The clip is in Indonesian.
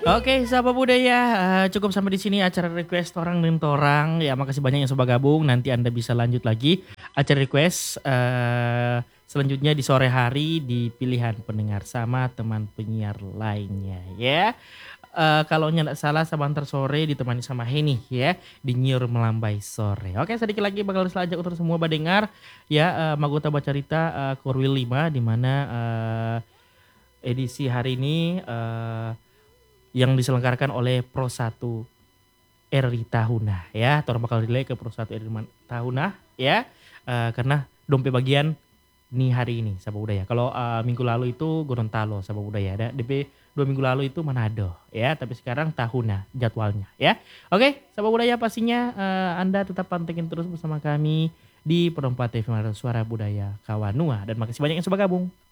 Oke, sahabat budaya, cukup sampai di sini acara request Torang dan Torang. Ya, makasih banyak yang sudah gabung. Nanti Anda bisa lanjut lagi acara request selanjutnya di sore hari di pilihan pendengar sama teman penyiar lainnya ya. Kalau nggak salah Sabantar Sore ditemani sama Heni ya di Nyur Melambai Sore. Oke, sedikit lagi bakal selajak untuk semua pendengar ya, Magota Bacarita Korwil 5 di mana edisi hari ini yang diselenggarakan oleh Pro 1 RI Tahuna ya. Torang bakal delay ke Pro 1 RI Tahuna ya. Karena dompet bagian nih hari ini sahabat budaya. Kalau minggu lalu itu Gorontalo sahabat budaya. Ada DP 2 minggu lalu itu Manado ya. Tapi sekarang Tahuna jadwalnya ya. Oke, sahabat budaya pastinya Anda tetap pantengin terus bersama kami di Perempat TV Suara Budaya Kawanua. Dan makasih banyak yang sudah gabung.